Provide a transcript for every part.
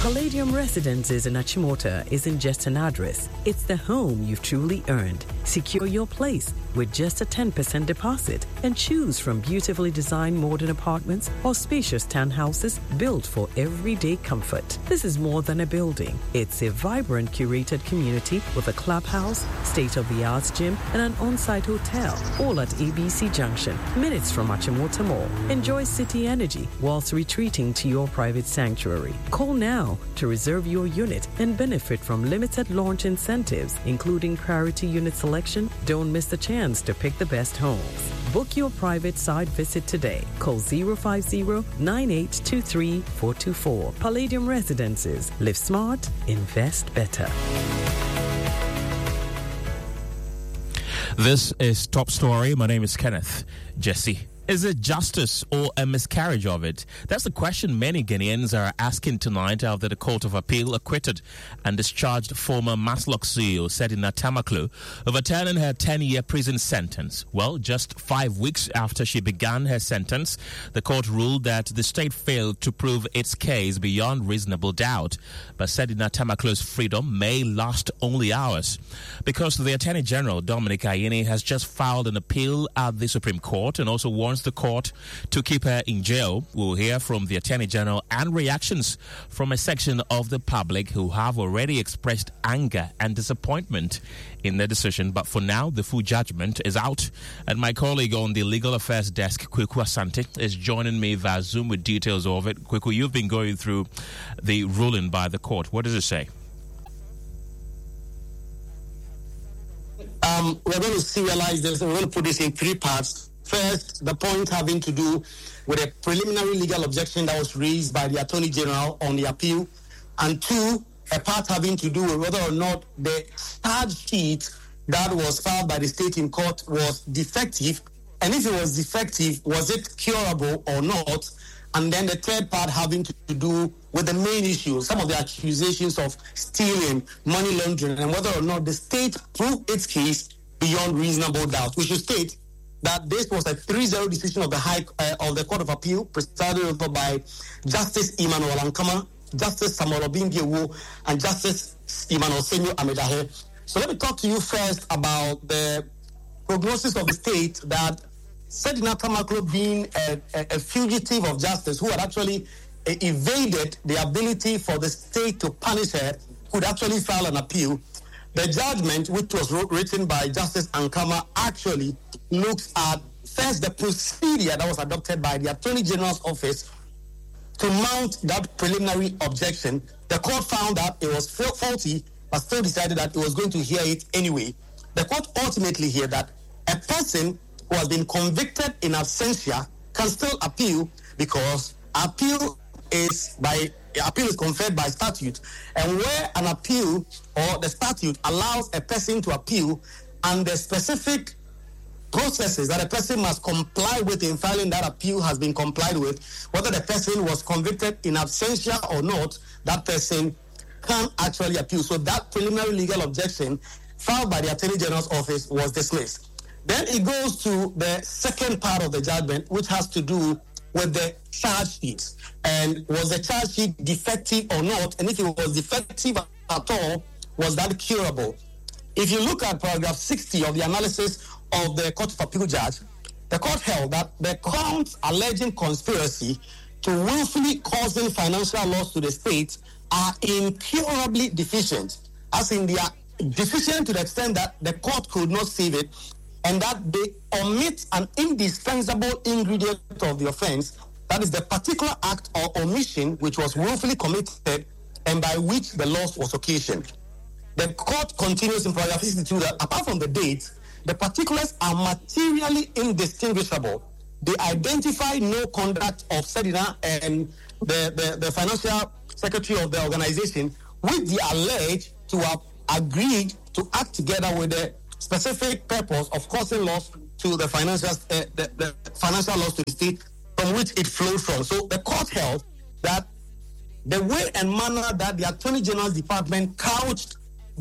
Palladium Residences in Achimota isn't just an address, it's the home you've truly earned. Secure your place with just a 10% deposit and choose from beautifully designed modern apartments or spacious townhouses built for everyday comfort. This is more than a building. It's a vibrant curated community with a clubhouse, state-of-the-art gym and an on-site hotel, all at ABC Junction, minutes from Achimota Mall. Enjoy city energy whilst retreating to your private sanctuary. Call now to reserve your unit and benefit from limited launch incentives, including priority unit selection. Don't miss the chance to pick the best homes. Book your private site visit today. Call 050-9823-424. Palladium Residences. Live smart, invest better. This is Top Story. My name is Kenneth Jesse. Is it justice or a miscarriage of it? That's the question many Ghanaians are asking tonight after the Court of Appeal acquitted and discharged former Maslock CEO Sedina Tamaklo, overturning her 10-year prison sentence. Well, just 5 weeks after she began her sentence, the court ruled that the state failed to prove its case beyond reasonable doubt. But Sedina Tamaklo's freedom may last only hours, because the Attorney General, Dominic Ayine, has just filed an appeal at the Supreme Court and also warns the court to keep her in jail. We'll hear from the Attorney General and reactions from a section of the public who have already expressed anger and disappointment in the decision. But for now, the full judgment is out. And my colleague on the Legal Affairs Desk, Kweku Asante, is joining me via Zoom with details of it. Kweku, you've been going through the ruling by the court. What does it say? We're going to serialize this. We're going to put this in three parts. First, the point having to do with a preliminary legal objection that was raised by the Attorney General on the appeal. And two, a part having to do with whether or not the charge sheet that was filed by the state in court was defective. And if it was defective, was it curable or not? And then the third part having to do with the main issue, some of the accusations of stealing, money laundering, and whether or not the state proved its case beyond reasonable doubt. We should state that this was a 3-0 decision of the Court of Appeal, presided over by Justice Emmanuel Ankama, Justice Samuel Obingyewo, and Justice Emmanuel Senyo Amedahe. So let me talk to you first about the prognosis of the state that Sedina Tamaklo, being a fugitive of justice who had actually evaded the ability for the state to punish her, could actually file an appeal. The judgment, which was written by Justice Ankama, actually looks at first the procedure that was adopted by the Attorney General's office to mount that preliminary objection. The court found that it was faulty, but still decided that it was going to hear it anyway. The court ultimately heard that a person who has been convicted in absentia can still appeal, because appeal is conferred by statute, and where an appeal or the statute allows a person to appeal and the specific processes that a person must comply with in filing that appeal has been complied with, whether the person was convicted in absentia or not, that person can actually appeal. So that preliminary legal objection filed by the Attorney General's office was dismissed. Then it goes to the second part of the judgment, which has to do with the charge sheet. And was the charge sheet defective or not? And if it was defective at all, was that curable? If you look at paragraph 60 of the analysis of the Court of Appeal judge, the court held that the counts alleging conspiracy to willfully causing financial loss to the state are incurably deficient, as in they are deficient to the extent that the court could not save it, and that they omit an indispensable ingredient of the offense, that is the particular act or omission which was willfully committed and by which the loss was occasioned. The court continues in paragraph 62 that apart from the date, the particulars are materially indistinguishable. They identify no conduct of Sedina and the financial secretary of the organization, which they allege to have agreed to act together with the specific purpose of causing loss to the financial loss to the state from which it flowed from. So the court held that the way and manner that the Attorney General's Department couched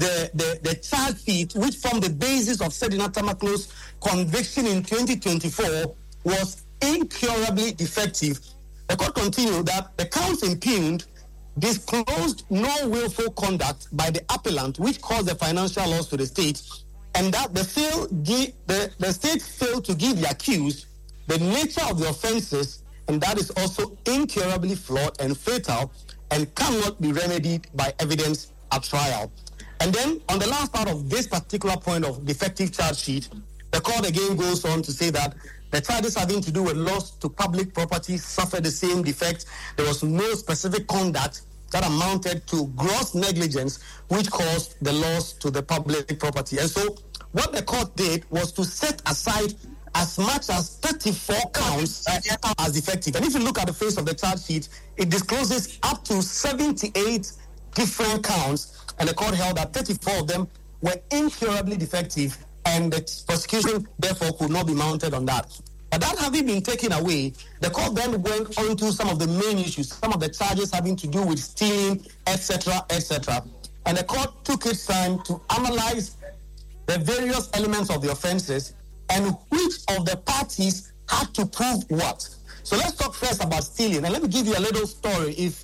the charge sheet, which formed the basis of Sedina Tamaklo's conviction in 2024, was incurably defective. The court continued that the counts impugned disclosed no willful conduct by the appellant which caused the financial loss to the state, and that the state failed to give the accused the nature of the offences, and that is also incurably flawed and fatal and cannot be remedied by evidence at trial. And then on the last part of this particular point of defective charge sheet, the court again goes on to say that the charges having to do with loss to public property suffered the same defect. There was no specific conduct that amounted to gross negligence which caused the loss to the public property. And so what the court did was to set aside as much as 34 counts as defective. And if you look at the face of the charge sheet, it discloses up to 78 different counts, and the court held that 34 of them were incurably defective, and the prosecution therefore could not be mounted on that. But that having been taken away, the court then went on to some of the main issues, some of the charges having to do with stealing, etc., etc. And the court took its time to analyze the various elements of the offences and which of the parties had to prove what. So let's talk first about stealing, and let me give you a little story if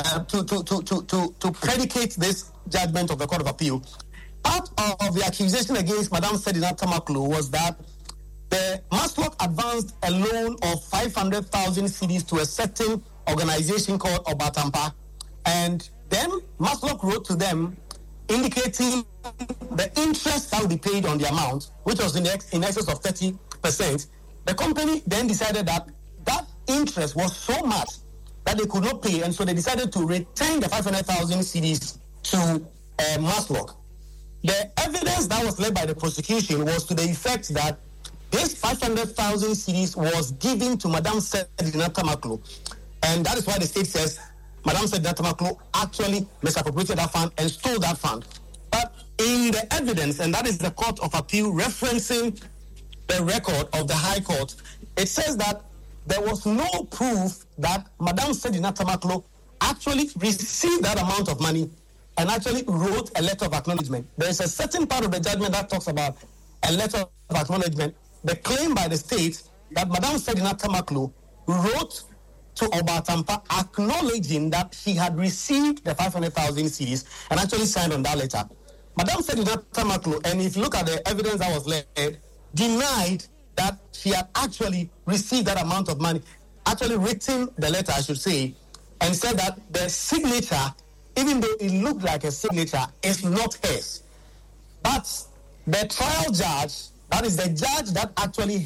to predicate this judgment of the Court of Appeal. Part of the accusation against Madam Sedina Tamaklo was that the Maslock advanced a loan of 500,000 cedis to a certain organization called Obatampa, and then Maslock wrote to them indicating the interest that would be paid on the amount, which was in excess of 30%. The company then decided that that interest was so much that they could not pay, and so they decided to return the 500,000 cedis to Maslock. The evidence that was led by the prosecution was to the effect that this 500,000 cedis was given to Madam Sedina Tamaklo, and that is why the state says Madam Sedina Tamaklo actually misappropriated that fund and stole that fund. But in the evidence, and that is the Court of Appeal referencing the record of the High Court, it says that there was no proof that Madam Sedina Tamaklo actually received that amount of money and actually wrote a letter of acknowledgement. There is a certain part of the judgment that talks about a letter of acknowledgement. The claim by the state that Madam Sedina Tamaklo wrote to Obatampa acknowledging that she had received the 500,000 cedis and actually signed on that letter. Madam Sedina Tamaklo, and if you look at the evidence that was led, denied that she had actually received that amount of money, actually written the letter, I should say, and said that the signature, even though it looked like a signature, is not hers. But the trial judge, that is the judge that actually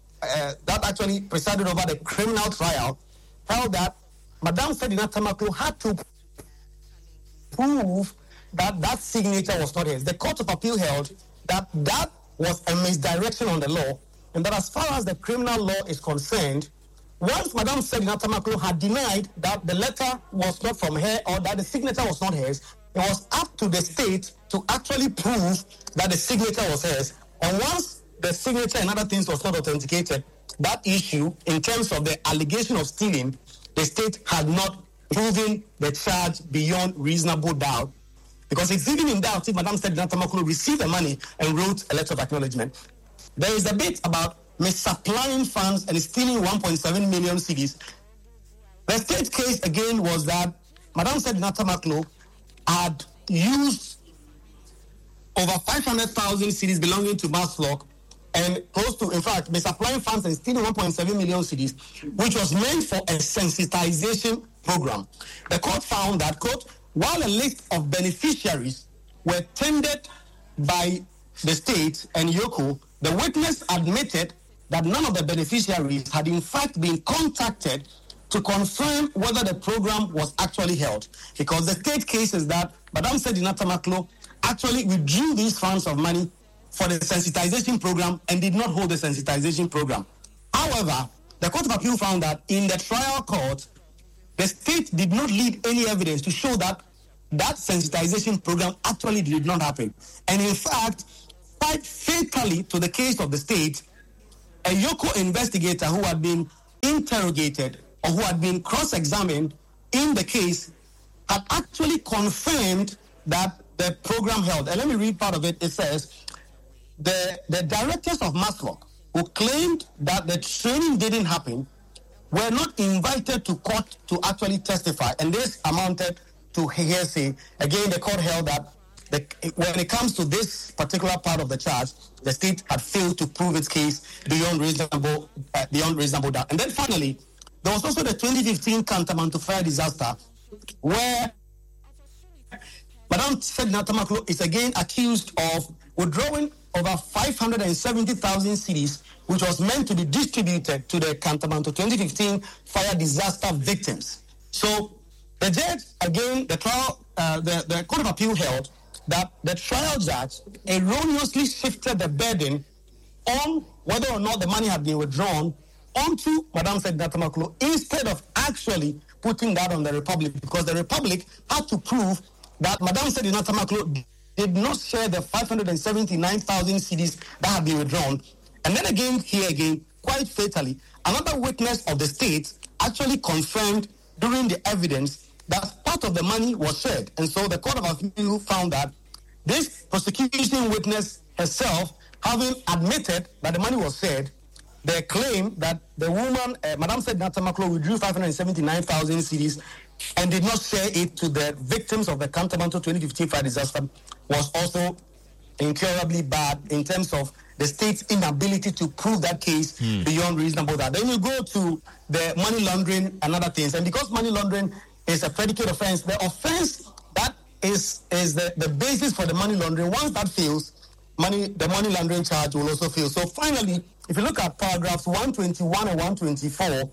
presided over the criminal trial, held that Madam Sedina Tamaklo had to prove that that signature was not hers. The Court of Appeal held that that was a misdirection on the law, and that as far as the criminal law is concerned, once Madam Sedina Tamaklo had denied that the letter was not from her or that the signature was not hers, it was up to the state to actually prove that the signature was hers. And once the signature and other things was not authenticated, that issue, in terms of the allegation of stealing, the state had not proven the charge beyond reasonable doubt. Because it's even in doubt if Madam Sedina Tamaklo received the money and wrote a letter of acknowledgement. There is a bit about misapplying funds and stealing 1.7 million cedis. The state case again was that Madam Sedina Tamaklo had used over 500,000 cedis belonging to Maslock and close to, in fact, misapplying funds and stealing 1.7 million cedis, which was meant for a sensitization program. The court found that, quote, while a list of beneficiaries were tendered by the state and Yoko, the witness admitted that none of the beneficiaries had in fact been contacted to confirm whether the program was actually held. Because the state case is that Madam Sedina Tamaklo actually withdrew these funds of money for the sensitization program and did not hold the sensitization program. However, the Court of Appeal found that in the trial court, the state did not lead any evidence to show that that sensitization program actually did not happen. And in fact, quite fatally to the case of the state, a Yoko investigator who had been interrogated or who had been cross-examined in the case had actually confirmed that the program held. And let me read part of it. It says, the directors of Maslock who claimed that the training didn't happen were not invited to court to actually testify. And this amounted to hearsay. Again, the court held that when it comes to this particular part of the charge, the state had failed to prove its case beyond reasonable doubt. And then finally, there was also the 2015 Kantamanto fire disaster, where Madam Sedina Tamaklo is again accused of withdrawing over 570,000 cedis, which was meant to be distributed to the Kantamanto 2015 fire disaster victims. So the judge, again, the Court of Appeal held that the trial judge erroneously shifted the burden on whether or not the money had been withdrawn onto Madam Sedina Tamaklo instead of actually putting that on the Republic, because the Republic had to prove that Madam Sedina Tamaklo did not share the 579,000 cedis that had been withdrawn. And then again, quite fatally, another witness of the state actually confirmed during the evidence that part of the money was shared. And so the Court of Appeal found that this prosecution witness herself, having admitted that the money was shared, the claim that the woman, Madam Sedina Tamaklo, withdrew 579,000 cedis and did not share it to the victims of the Kantamanto 2015 fire disaster was also incurably bad in terms of the state's inability to prove that case beyond reasonable doubt. Then you go to the money laundering and other things. And because money laundering is a predicate offense, the offense that is the basis for the money laundering, once that fails, the money laundering charge will also fail. So finally, if you look at paragraphs 121 and 124,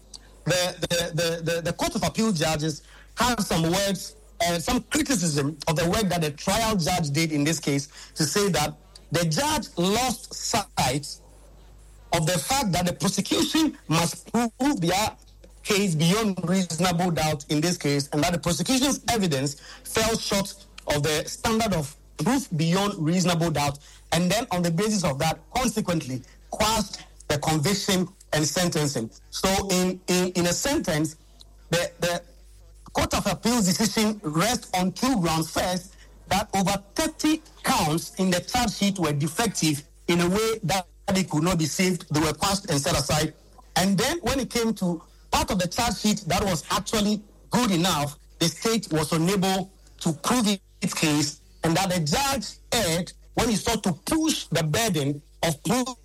the Court of Appeal judges have some words and some criticism of the work that the trial judge did in this case, to say that the judge lost sight of the fact that the prosecution must prove their case beyond reasonable doubt in this case, and that the prosecution's evidence fell short of the standard of proof beyond reasonable doubt, and then on the basis of that, consequently, quashed the conviction and sentencing. So in a sentence, the Court of Appeal's decision rests on two grounds. First, that over 30 counts in the charge sheet were defective in a way that they could not be saved. They were passed and set aside. And then when it came to part of the charge sheet that was actually good enough, the state was unable to prove its case, and that the judge erred when he sought to push the burden of proving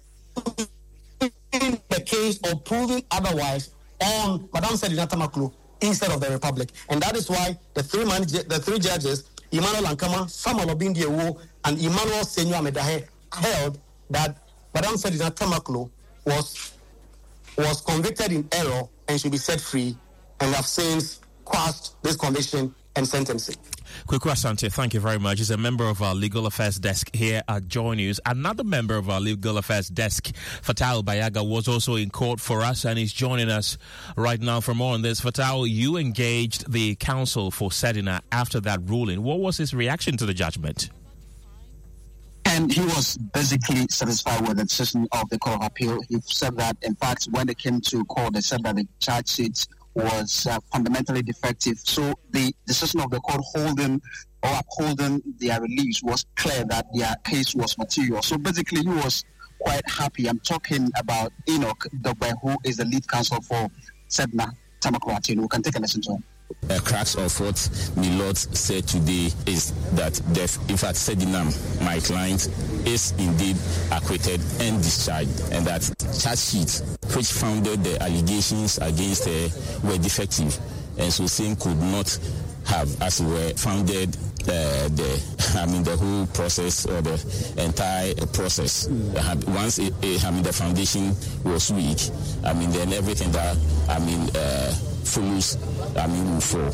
the case or proving otherwise on Madam Sedina Tamaklo instead of the Republic. And that is why the three judges, Emmanuel Ankama, Samuel Obindiewo, and Emmanuel Senyo Amedahe, held that Madam Sedina Tamaklo was convicted in error and should be set free, and have since quashed this conviction and sentencing. Kweku Asante, thank you very much. He's a member of our legal affairs desk here at Joy News. Another member of our legal affairs desk, Fatal Bayaga, was also in court for us, and he's joining us right now for more on this. Fatal, you engaged the counsel for Sedina after that ruling. What was his reaction to the judgment? And he was basically satisfied with the decision of the Court of Appeal. He said that, in fact, when they came to court, they said that the charge sheet was fundamentally defective. So the decision of the court upholding their release was clear that their case was material. So basically, he was quite happy. I'm talking about Enoch Dogbe, who is the lead counsel for Sedina Tamaklo. We can take a listen to him. The crux of what Milord said today is that, in fact, Sedina, my client, is indeed acquitted and discharged, and that charge sheet which founded the allegations against her were defective, and so same could not have, as it were, founded the whole process or the entire process. Once the foundation was weak, then everything that follows, will fall.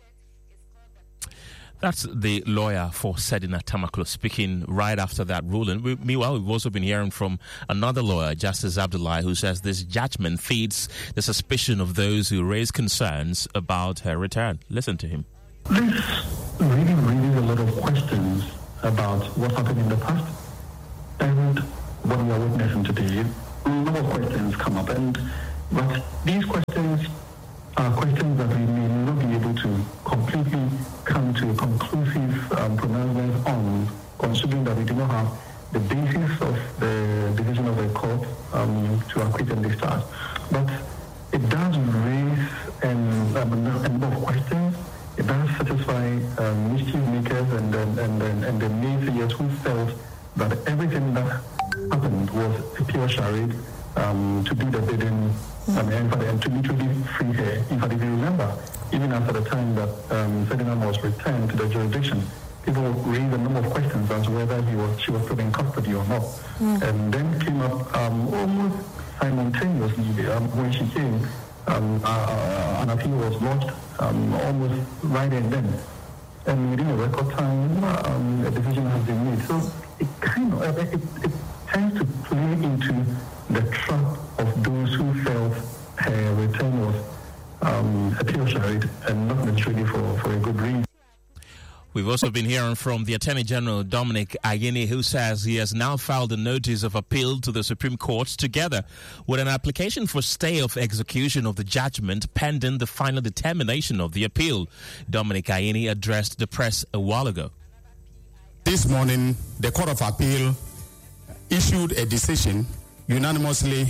That's the lawyer for Sedina Tamaklo speaking right after that ruling. Meanwhile, we've also been hearing from another lawyer, Justice Abdullahi, who says this judgment feeds the suspicion of those who raise concerns about her return. Listen to him. This really raises a lot of questions about what happened in the past and what we are witnessing today. A lot of questions come up, but these questions are questions that we may not be able to completely come to a conclusive pronouncement on, considering that we do not have the basis of the decision of the court to acquit and discharge. But it does raise a number of questions. It does satisfy mischief makers and the naysayers who felt that everything that happened was a pure charade to do the bidding and to literally free her. In fact, if you remember, even after the time that Ferdinand was returned to the jurisdiction, people raised a number of questions as to whether she was still in custody or not. And then came up almost simultaneously when she came, an appeal was lodged almost right and then. And within a record time, a decision has been made. So it kind of it tends to play into the trap of those who felt her return was a pure charade and not necessarily for a good reason. We've also been hearing from the Attorney General, Dominic Ayine, who says he has now filed a notice of appeal to the Supreme Court together with an application for stay of execution of the judgment pending the final determination of the appeal. Dominic Ayine addressed the press a while ago. This morning, the Court of Appeal issued a decision unanimously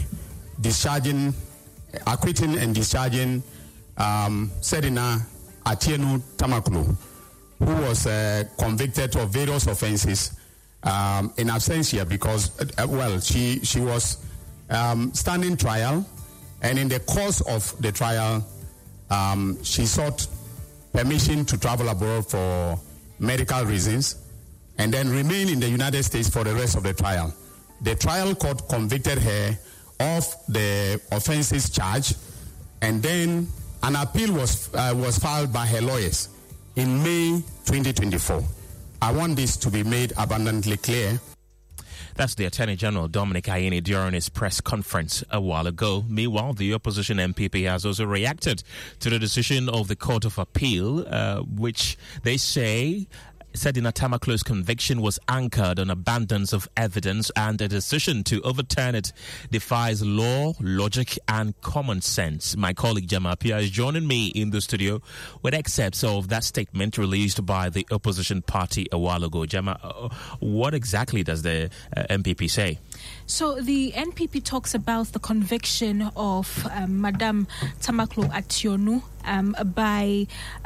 acquitting and discharging Sedina Atieno Tamaklo, who was convicted of various offenses in absentia because, she was standing trial, and in the course of the trial, she sought permission to travel abroad for medical reasons and then remain in the United States for the rest of the trial. The trial court convicted her of the offenses charged, and then an appeal was filed by her lawyers in May 2024. I want this to be made abundantly clear. That's the Attorney General, Dominic Ayine, during his press conference a while ago. Meanwhile, the opposition MPP has also reacted to the decision of the Court of Appeal, which they say Sedina Tamaklo's conviction was anchored on abundance of evidence, and a decision to overturn it defies law, logic, and common sense. My colleague Jama Apia is joining me in the studio with excerpts of that statement released by the opposition party a while ago. Jama, what exactly does the MPP say? So the NPP talks about the conviction of Madame Tamaklo Ationu by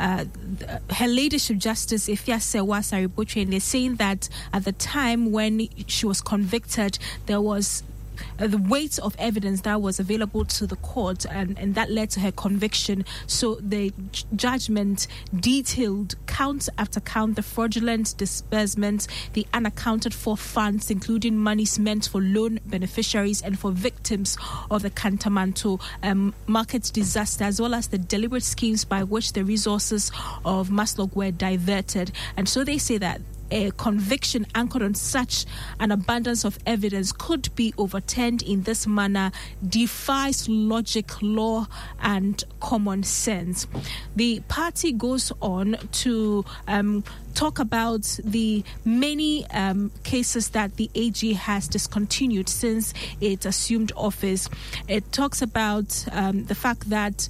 her Ladyship Justice Ifiase Wasari-Botwe, and they're saying that at the time when she was convicted, there was the weight of evidence that was available to the court, and that led to her conviction. So the judgment detailed count after count the fraudulent disbursements, the unaccounted for funds, including monies meant for loan beneficiaries and for victims of the Kantamanto market disaster, as well as the deliberate schemes by which the resources of Maslog were diverted. And so they say that a conviction anchored on such an abundance of evidence could be overturned in this manner defies logic, law, and common sense. The party goes on to talk about the many cases that the AG has discontinued since it assumed office. It talks about the fact that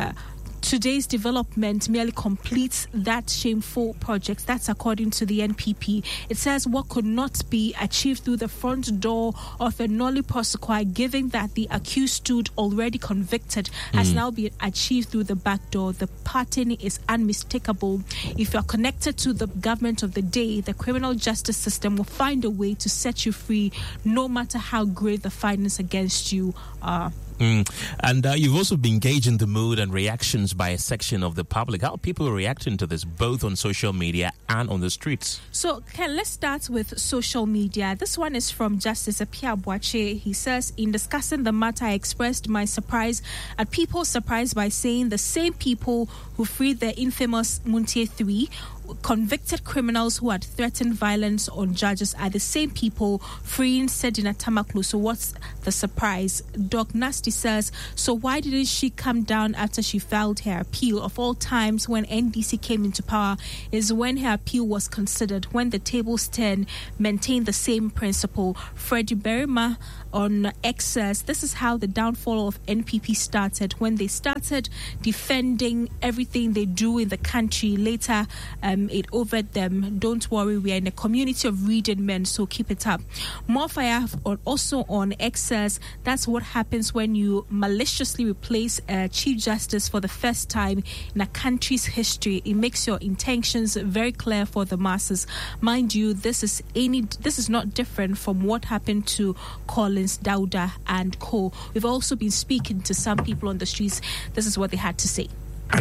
today's development merely completes that shameful project. That's according to the NPP. It says what could not be achieved through the front door of a nolli prosequi, given that the accused stood already convicted, has now been achieved through the back door. The pattern is unmistakable. If you're connected to the government of the day, the criminal justice system will find a way to set you free, no matter how great the findings against you are. And you've also been gauging the mood and reactions by a section of the public. How are people reacting to this, both on social media and on the streets? So, Ken, let's start with social media. This one is from Justice Apia Boache. He says, in discussing the matter, I expressed my surprise at people surprised by saying the same people who freed the infamous Muntie 3 convicted criminals who had threatened violence on judges are the same people freeing Sedina Tamaklo. So what's the surprise? Doc Nasty says, so why didn't she come down after she filed her appeal? Of all times when NDC came into power is when her appeal was considered. When the tables turn, maintain the same principle. Freddie Berima on X says, this is how the downfall of NPP started. When they started defending everything they do in the country, later it over them. Don't worry, we are in a community of reading men, so keep it up. More fire also on X says that's what happens when you maliciously replace a Chief Justice for the first time in a country's history. It makes your intentions very clear for the masses. Mind you, this is not different from what happened to Collins, Dauda and co. We've also been speaking to some people on the streets. This is what they had to say.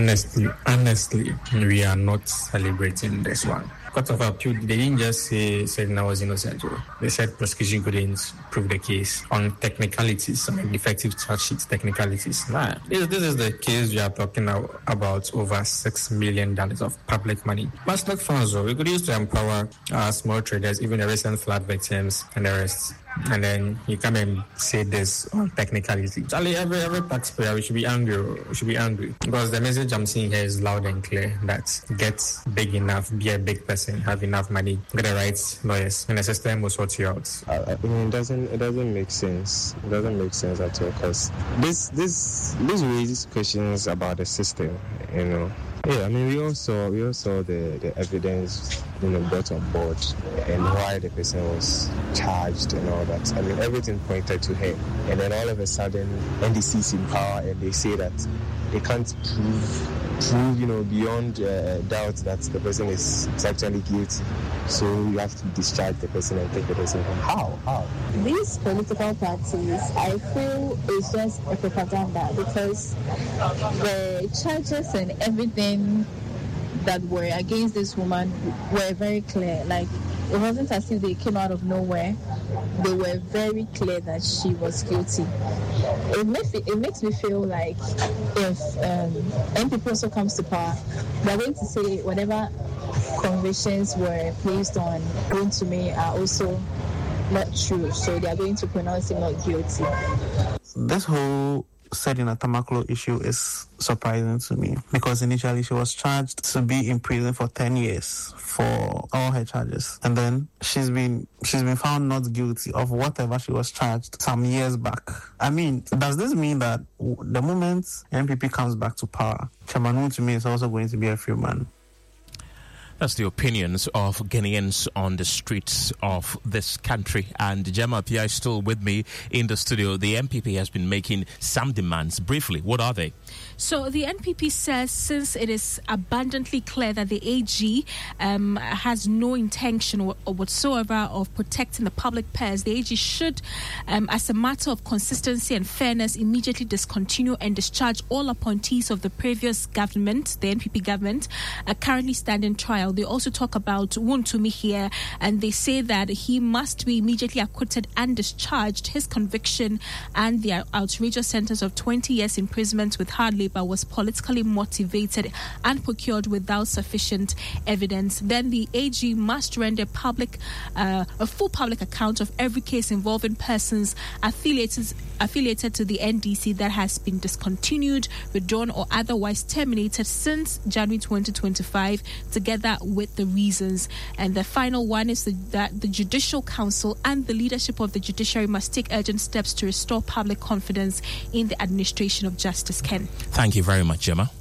Honestly, we are not celebrating this one. Court of Appeal, they didn't just say Sedina was innocent. They said prosecution couldn't prove the case on technicalities, on defective charge sheet technicalities. This is the case we are talking about over $6 million of public money. But look, Franzo, we could use to empower small traders, even the recent flood victims and the rest. And then you come and say this on technicality. Charlie, every taxpayer, we should be angry. Because the message I'm seeing here is loud and clear that get big enough, be a big person, have enough money, get the right lawyers, and the system will sort you out. I mean, it doesn't make sense. It doesn't make sense at all, because this raises questions about the system, you know. Yeah, I mean, we all saw the evidence, brought on board and why the person was charged and all that. I mean, everything pointed to her. And then all of a sudden, NDC is in power and they say that they can't prove beyond doubt that the person is actually guilty. So you have to discharge the person and take the person home. How? These political parties, I feel, is just a propaganda, because the charges and everything that were against this woman were very clear. Like, it wasn't as if they came out of nowhere. They were very clear that she was guilty. It makes me feel like if NPP also comes to power, they're going to say whatever convictions were placed on Wontumi are also not true. So they are going to pronounce him not guilty. This whole Sedina Tamaklo issue is surprising to me, because initially she was charged to be in prison for 10 years for all her charges, and then she's been found not guilty of whatever she was charged some years back. I mean, does this mean that the moment NPP comes back to power, Chairman Wontumi is also going to be a free man? That's the opinions of Ghanaians on the streets of this country. And Gemma Pia is still with me in the studio. The NPP has been making some demands. Briefly, what are they? So the NPP says, since it is abundantly clear that the AG has no intention whatsoever of protecting the public purse, the AG should, as a matter of consistency and fairness, immediately discontinue and discharge all appointees of the previous government, the NPP government, currently standing trial. They also talk about Wontumi here, and they say that he must be immediately acquitted and discharged. His conviction and the outrageous sentence of 20 years imprisonment with hard labor was politically motivated and procured without sufficient evidence. Then the AG must render a full public account of every case involving persons affiliated to the NDC that has been discontinued, withdrawn, or otherwise terminated since January 2025, together with the reasons. And the final one is that the Judicial Council and the leadership of the judiciary must take urgent steps to restore public confidence in the administration of justice. Ken. Thank you very much, Gemma.